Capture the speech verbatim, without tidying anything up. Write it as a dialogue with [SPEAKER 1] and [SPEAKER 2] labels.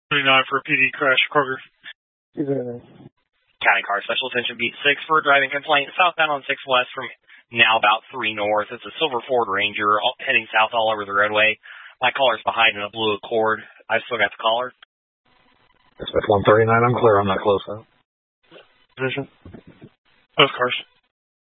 [SPEAKER 1] thirty-nine for a P D crash, Kroger.
[SPEAKER 2] County Car Special Attention Beat six for a driving complaint southbound on six West from now about three North. It's a silver Ford Ranger all, heading south all over the roadway. My caller's behind in a blue Accord. I've still got the caller.
[SPEAKER 3] Dispatch one thirty-nine, I'm clear on that close out.
[SPEAKER 1] Position. Both cars.